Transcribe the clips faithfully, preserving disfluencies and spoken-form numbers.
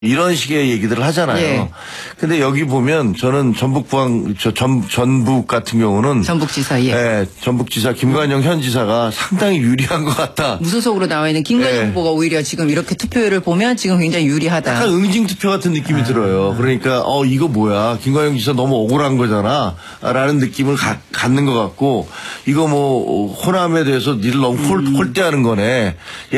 이런 식의 얘기들을 하잖아요. 예. 근데 여기 보면 저는 전북부항, 저 전, 전북 같은 경우는. 전북지사, 예. 예. 전북지사 김관영 현 지사가 상당히 유리한 것 같다. 무소속으로 나와 있는 김관영 예. 후보가 오히려 지금 이렇게 투표율을 보면 지금 굉장히 유리하다. 약간 응징 투표 같은 느낌이 아. 들어요. 그러니까, 어, 이거 뭐야. 김관영 지사 너무 억울한 거잖아. 라는 느낌을 가, 갖는 것 같고, 이거 뭐, 호남에 대해서 니를 너무 홀, 음. 홀대하는 거네.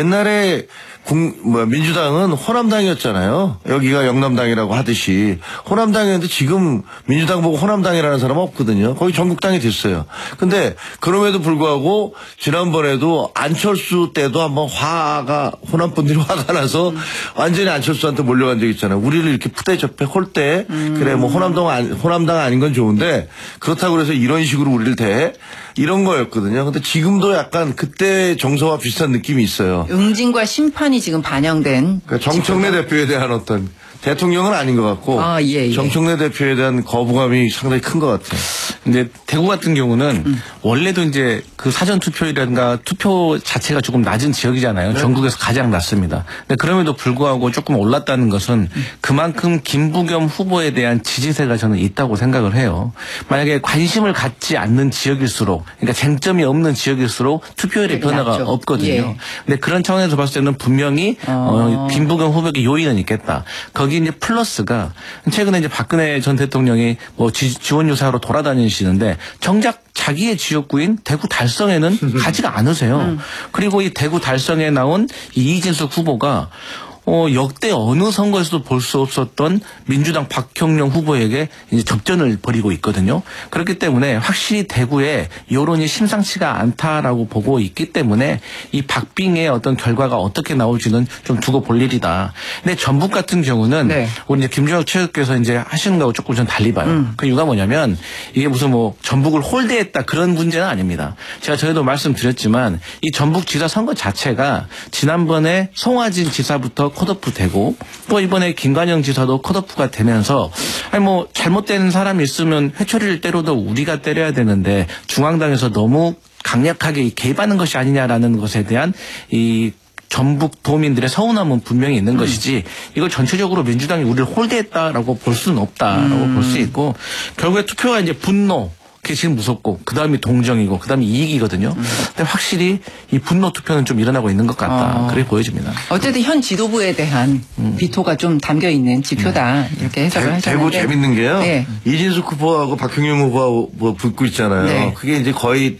옛날에 국, 뭐, 민주당은 호남당이었잖아요. 여기가 영남당이라고 하듯이. 호남당이었는데 지금 민주당 보고 호남당이라는 사람은 없거든요. 거의 전국당이 됐어요. 근데 그럼에도 불구하고 지난번에도 안철수 때도 한번 화가, 호남 분들이 화가 나서 음. 완전히 안철수한테 몰려간 적이 있잖아요. 우리를 이렇게 푸대접해, 홀대. 음. 그래, 뭐 호남당, 호남당 아닌 건 좋은데 그렇다고 해서 이런 식으로 우리를 대해? 이런 거였거든요. 근데 지금도 약간 그때 정서와 비슷한 느낌이 있어요. 응징과 심판이 지금 반영된. 그러니까 정청래 지금. 대표에 대한 어떤 대통령은 아닌 것 같고 아, 예, 예. 정청래 대표에 대한 거부감이 상당히 큰 것 같아요. 근데 대구 같은 경우는 음. 원래도 이제 그 사전 투표율이라든가 투표 자체가 조금 낮은 지역이잖아요. 네. 전국에서 가장 낮습니다. 근데 그럼에도 불구하고 조금 올랐다는 것은 음. 그만큼 김부겸 후보에 대한 지지세가 저는 있다고 생각을 해요. 만약에 관심을 갖지 않는 지역일수록, 그러니까 쟁점이 없는 지역일수록 투표율의 변화가 낮죠. 없거든요. 예. 근데 그런 차원에서 봤을 때는 분명히 어. 어, 김부겸 후보에게 요인은 있겠다. 거기 이제 플러스가 최근에 이제 박근혜 전 대통령이 뭐 지, 지원 유사로 돌아다니시는데 정작 자기의 지역구인 대구 달성에는 가지가 않으세요. 음. 그리고 이 대구 달성에 나온 이 이진숙 후보가 어, 역대 어느 선거에서도 볼 수 없었던 민주당 박형룡 후보에게 이제 접전을 벌이고 있거든요. 그렇기 때문에 확실히 대구에 여론이 심상치가 않다라고 보고 있기 때문에 이 박빙의 어떤 결과가 어떻게 나올지는 좀 두고 볼 일이다. 근데 전북 같은 경우는 네. 우리 이제 김종혁 최고께서 이제 하시는 거하고 조금 좀 달리 봐요. 음. 그 이유가 뭐냐면 이게 무슨 뭐 전북을 홀대했다 그런 문제는 아닙니다. 제가 전에도 말씀드렸지만 이 전북지사 선거 자체가 지난번에 송화진 지사부터 컷오프 되고 또 이번에 김관영 지사도 컷오프가 되면서 아니 뭐 잘못된 사람이 있으면 회초리를 때려도 우리가 때려야 되는데 중앙당에서 너무 강력하게 개입하는 것이 아니냐라는 것에 대한 이 전북 도민들의 서운함은 분명히 있는 음. 것이지 이걸 전체적으로 민주당이 우리를 홀대했다라고 볼 수는 없다라고 음. 볼 수 있고 결국에 투표가 이제 분노 그게 지금 무섭고 그 다음이 동정이고 그 다음이 이익이거든요. 음. 근데 확실히 이 분노 투표는 좀 일어나고 있는 것 같다. 어. 그렇게 보여집니다. 어쨌든 현 지도부에 대한 음. 비토가 좀 담겨 있는 지표다. 음. 이렇게 해석을 대, 하셨는데. 대구 재밌는 게요. 네. 이진숙 후보하고 박형용 후보하고 뭐 붙고 있잖아요. 네. 그게 이제 거의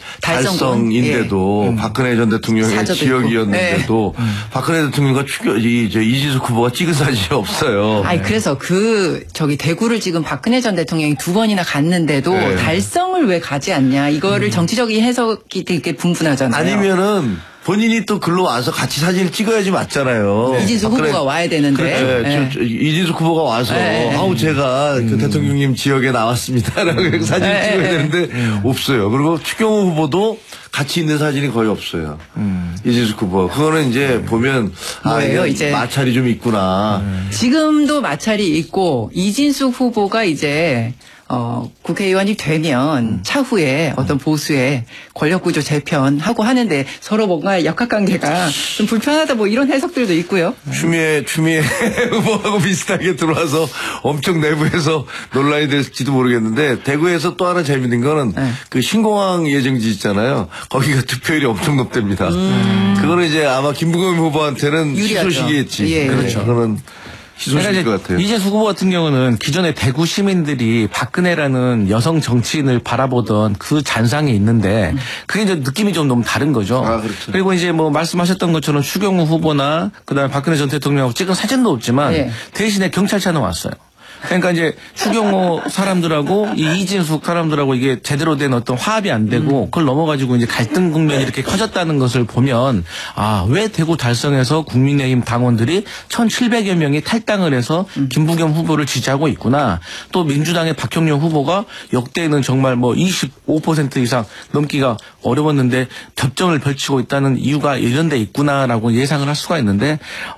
달성인데도 네. 음. 박근혜 전 대통령의 지역이었는데도 네. 박근혜 대통령과 추겨, 이, 저 이진숙 후보가 찍은 사진이 없어요. 아니 그래서 그 저기 대구를 지금 박근혜 전 대통령이 두 번이나 갔는데도 네. 달성 을 왜 가지 않냐. 이거를 음. 정치적인 해석이 되게 분분하잖아요. 아니면은 본인이 또 글로 와서 같이 사진을 찍어야지 맞잖아요. 네. 이진숙 박근혜, 후보가 와야 되는데. 그렇죠. 네. 저, 저, 이진숙 후보가 와서 네. 아우 제가 음. 그 대통령님 지역에 나왔습니다라고 음. 사진 네. 찍어야 되는데 음. 없어요. 그리고 추경호 후보도 같이 있는 사진이 거의 없어요. 음. 이진숙 후보. 그거는 이제 음. 보면 뭐예요, 아 이제 마찰이 좀 있구나. 음. 지금도 마찰이 있고 이진숙 후보가 이제 어, 국회의원이 되면 음. 차후에 어떤 보수의 권력구조 재편하고 하는데 서로 뭔가 역학관계가 좀 불편하다 뭐 이런 해석들도 있고요. 추미애, 추미애 후보하고 비슷하게 들어와서 엄청 내부에서 논란이 될지도 모르겠는데 대구에서 또 하나 재밌는 거는 네. 그 신공항 예정지 있잖아요. 거기가 투표율이 엄청 높답니다. 음. 그거는 이제 아마 김부겸 후보한테는 희소식이겠지. 예. 그렇죠. 그거는 희소식일 것 같아요. 이진숙 후보 같은 경우는 기존에 대구 시민들이 박근혜라는 여성 정치인을 바라보던 그 잔상이 있는데 그게 이제 느낌이 좀 너무 다른 거죠. 아, 그렇죠. 그리고 이제 뭐 말씀하셨던 것처럼 추경호 후보나 그다음에 박근혜 전 대통령하고 찍은 사진도 없지만 네. 대신에 경찰차는 왔어요. 그러니까 이제 추경호 사람들하고 이 이진숙 사람들하고 이게 제대로 된 어떤 화합이 안 되고 그걸 넘어가지고 이제 갈등 국면이 이렇게 커졌다는 것을 보면 아, 왜 대구 달성에서 국민의힘 당원들이 천칠백여 명이 탈당을 해서 김부겸 후보를 지지하고 있구나. 또 민주당의 박형룡 후보가 역대는 정말 뭐 이십오 퍼센트 이상 넘기가 어려웠는데 접전을 펼치고 있다는 이유가 이런 데 있구나라고 예상을 할 수가 있는데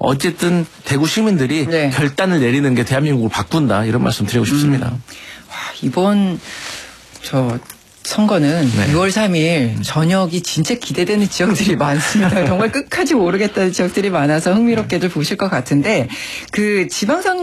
어쨌든 대구 시민들이 네. 결단을 내리는 게 대한민국을 바꾼다. 이런 말씀 드리고 싶습니다. 음. 와, 이번 저 선거는 네. 유월 삼일 저녁이 진짜 기대되는 지역들이 많습니다. 정말 끝까지 모르겠다는 지역들이 많아서 흥미롭게들 보실 것 같은데 그 지방선